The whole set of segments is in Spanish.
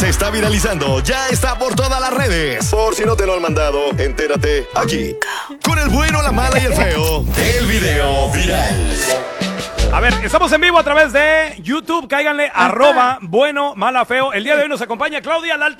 se está viralizando ya está por todas las redes. Por si no te lo han mandado, entérate aquí. Con el bueno, la mala y el feo. El video viral. A ver, estamos en vivo a través de YouTube. Cáiganle, @bueno, mala, feo. El día de hoy nos acompaña Claudia la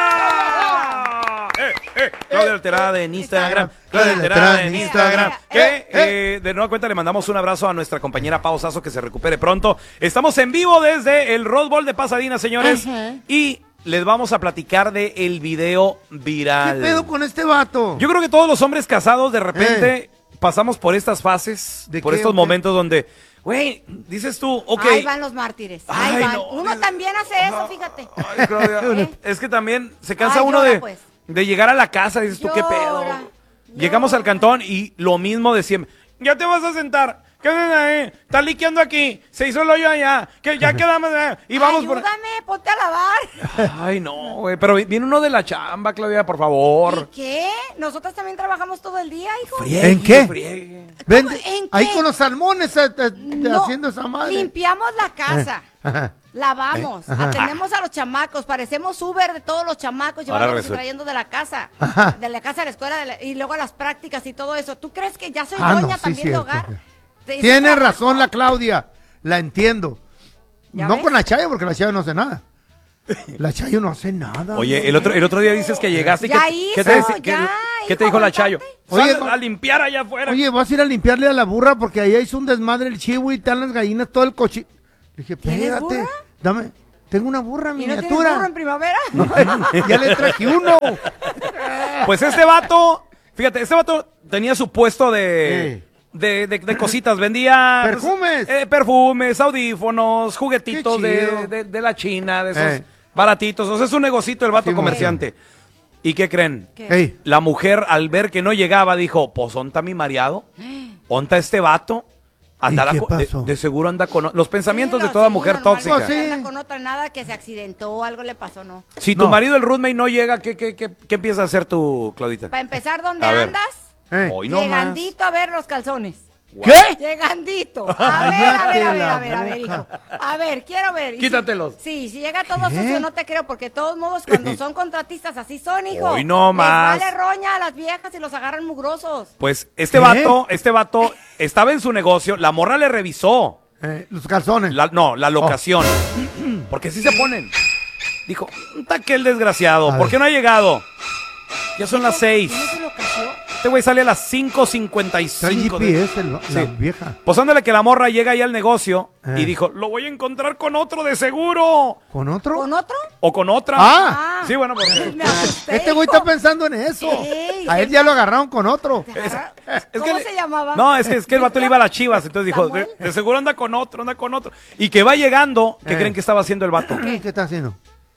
Alterada. Claudia la Alterada en Instagram. Claudia la Alterada en Instagram. Que de nueva cuenta le mandamos un abrazo a nuestra compañera Pao Sasso, que se recupere pronto. Estamos en vivo desde el Rose Bowl de Pasadena, señores. Y les vamos a platicar de el video viral. ¿Qué pedo con este vato? Yo creo que todos los hombres casados de repente pasamos por estas fases, por estos momentos donde, güey, dices tú, ok. Ahí van los mártires, ahí van. No, uno también hace eso, fíjate. Ay, Claudia, es que también se cansa uno llora, de, pues. de llegar a la casa y dices tú, qué pedo. Llegamos al cantón y lo mismo de siempre. Ya te vas a sentar. ¿Qué haces ahí? Está liqueando aquí. Se hizo el hoyo allá. Que ya quedamos. Y vamos Ayúdame, ponte a lavar. Ay, no, güey. Pero viene uno de la chamba, Claudia, por favor. ¿Y qué? Nosotros también trabajamos todo el día, hijo. ¿En qué? Friegue. Ven, ¿En ahí qué? con los salmones No, haciendo esa madre. limpiamos la casa. Lavamos, atendemos a los chamacos, parecemos Uber de todos los chamacos, llevándolos y trayendo de la casa a la escuela y luego a las prácticas y todo eso. ¿Tú crees que ya soy doña también de hogar? Tiene razón la Claudia, la entiendo. ¿Ya No ves? con la Chayo, porque la Chayo no hace nada. La Chayo no hace nada. Oye, el otro día dices que llegaste y Ya ¿qué te, hizo, ¿qué te dijo la Chayo? Oye, Sal a limpiar allá afuera. Oye, vas a ir a limpiarle a la burra porque allá hizo un desmadre el chivo y están las gallinas, todo el coche. Le dije, ¿Tienes espérate, burra? dame, tengo una burra ¿Y no tienes miniatura. burro en primavera? Ya le traje uno. Pues este vato, fíjate, este vato tenía su puesto de cositas, vendía Perfumes. Perfumes, audífonos, juguetitos Qué chido. de la China, de esos baratitos. O sea, es un negocito el vato Sí, comerciante. ¿Y qué creen? ¿Qué? Ey, La mujer, al ver que no llegaba, dijo, pues, ¿onta mi mareado? ¿Onta este vato? Andará qué con- pasó? de seguro anda con... Los pensamientos Sí, de toda sí, mujer normal, tóxica. Pues sí. Anda con otra, nada que se accidentó, algo le pasó, ¿no? Si tu No. marido, el roommate, no llega, ¿qué empieza a hacer tú, Claudita? Para empezar, ¿dónde A ver. andas? Hoy no más. Llegandito a ver los calzones. ¿Qué? Llegandito. A Cállate la ver, hijo. A ver, quiero ver. Y Quítatelos. Sí, si llega todo sucio, no te creo, porque de todos modos, cuando son contratistas, así son, hijo. Hoy no Les más. vale roña a las viejas y los agarran mugrosos. Pues este ¿Qué? vato estaba en su negocio, la morra le revisó, los calzones. la locación, porque así se ponen. Dijo, "Está aquel desgraciado, A ¿por ver. qué no ha llegado? Ya son las 6. ¿Tienes su locación? Este güey sale a las Trae 5:55. GPS la Sí. vieja. Pues ándale que la morra llega ahí al negocio y Eh. dijo, lo voy a encontrar con otro de seguro. ¿Con otro? ¿Con otro? O con otra. Ah. Sí, bueno, porque... Me asusté, Este güey hijo. está pensando en eso. Ey, A él ya lo agarraron con otro. ¿Cómo se llamaba? No, es que el vato le iba a las Chivas, entonces dijo, Samuel. de seguro anda con otro. Y que va llegando, ¿qué creen que estaba haciendo el vato? ¿Qué está haciendo?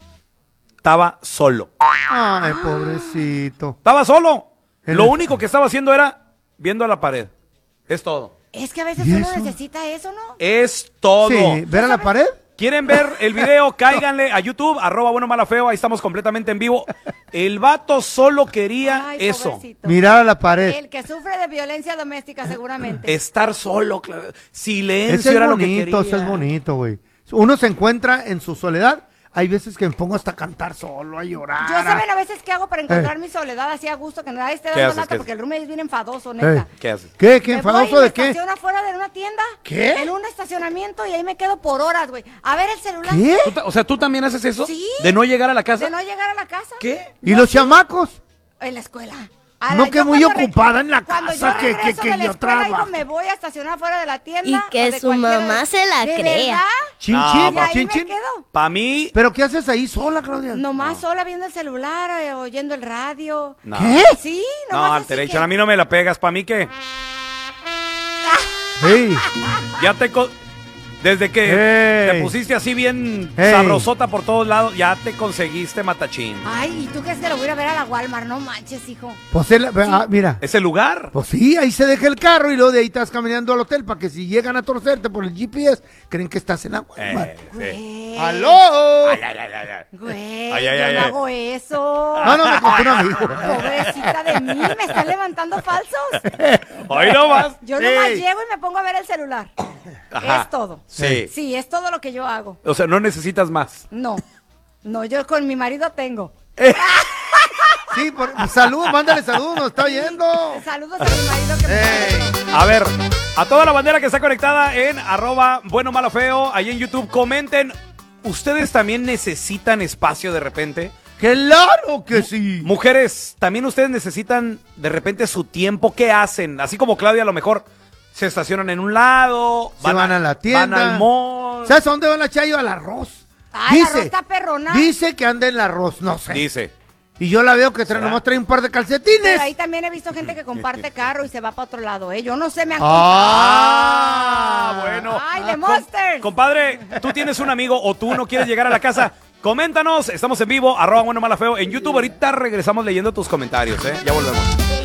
Estaba solo. Ay, pobrecito. Estaba solo. El- Lo único que estaba haciendo era viendo a la pared. Es todo. Es que a veces ¿Y uno eso? necesita eso, ¿no? Es todo. Sí, ver a la pared. ¿Quieren ver el video? Cáiganle a YouTube, @bueno mala feo, ahí estamos completamente en vivo. El vato solo quería Ay, eso. pobrecito. Mirar a la pared. El que sufre de violencia doméstica, seguramente. Estar solo, silencio Ese es era lo que bonito, quería. eso es bonito, güey. Uno se encuentra en su soledad. Hay veces que me pongo hasta a cantar solo, a llorar. Yo saben a veces qué hago para encontrar mi soledad así a gusto, que nadie esté ¿Qué dando haces? lata, ¿Qué porque el roommate es bien enfadoso, neta. ¿Qué haces? ¿Qué? ¿Qué Me enfadoso voy y me de qué? estaciono afuera de una tienda. ¿Qué? En un estacionamiento y ahí me quedo por horas, güey. A ver el celular. ¿Qué? O sea, ¿tú también haces eso? Sí. ¿De no llegar a la casa? De no llegar a la casa. ¿Qué? ¿Y los chamacos? En la escuela. No, que yo muy cuando ocupada en la cuando casa, yo que regreso de la yo escuela, hijo, trabajo. me voy a estacionar fuera de la tienda. Y que o de su cualquiera mamá de- se la ¿De crea. verdad? Chin, No, chin, Y ahí chin, me chin. quedo. Para mí... ¿Pero qué haces ahí sola, Claudia? Nomás sola viendo el celular, oyendo el radio. No. ¿Qué? Sí, No, nomás al así derecho, que- a mí no me la pegas. ¿Para mí qué? Ey, Ya te... Desde que Ey. te pusiste así bien Ey. sabrosota por todos lados, ya te conseguiste matachín. Ay, ¿y tú crees que lo voy a ir a ver a la Walmart? No manches, hijo. pues mira. ¿Ese lugar? Pues sí, ahí se deja el carro y luego de ahí estás caminando al hotel para que si llegan a torcerte por el GPS, creen que estás en la Walmart. Sí. Güey. ¡Aló! Ay, ay, ay, ay, ay. Güey, Ay, ay, yo ay, no ay. hago eso. No, me contó un amigo. Pobrecita de mí, me están levantando falsos. Hoy no más. Yo nomás Ey. llego y me pongo a ver el celular. Ajá. Es todo. Sí. Sí, es todo lo que yo hago. O sea, no necesitas más. No. No, yo con mi marido tengo. Sí, saludos, mándale saludos, nos está oyendo. Saludos a mi marido que me... A ver, a toda la bandera que está conectada en @buenomalafeo, ahí en YouTube, comenten. ¿Ustedes también necesitan espacio de repente? ¡Claro que sí! Mujeres, ¿también ustedes necesitan de repente su tiempo? ¿Qué hacen? Así como Claudia, a lo mejor se estacionan en un lado, van a la tienda, van al mall. ¿Sabes a dónde va la Chayo? Al arroz. Ay, la arroz está perrona. Dice que anda en el arroz, no sé. Dice. Y yo la veo que nomás trae un par de calcetines. Pero ahí también he visto gente que comparte carro y se va para otro lado, ¿eh? Yo no sé, me han Bueno. ¡Ay, de Monsters! Compadre, tú tienes un amigo o tú no quieres llegar a la casa, coméntanos, estamos en vivo, @buenomalafeo en YouTube. Ahorita regresamos leyendo tus comentarios, ¿eh? Ya volvemos.